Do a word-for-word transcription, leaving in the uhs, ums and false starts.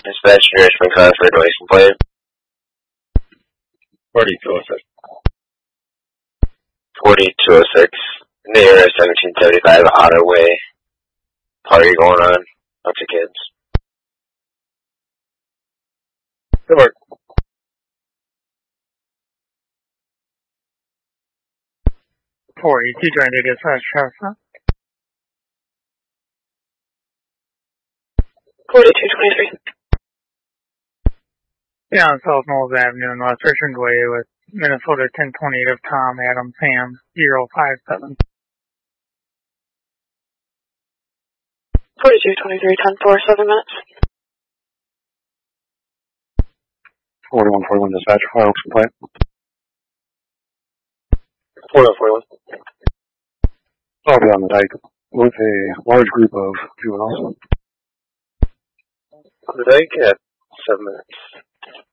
Dispatch, Richmond, Concord, noise complaint. forty-two oh six. forty-two oh six. Near seventeen seventy-five Auto Way. Party going on. Bunch of kids. Good work. forty-two twenty dispatch, Shasta. forty-two twenty-three. Yeah, on South Knowles Avenue in West Richmond Way with Minnesota ten twenty-eight of Tom Adams Ham zero five seven. forty-two twenty-three, ten four, seven minutes. forty-one forty-one dispatch, Fire Oaks complaint. forty-one forty-one. I'll be on the dike with a large group of juveniles. On the dike at seven minutes.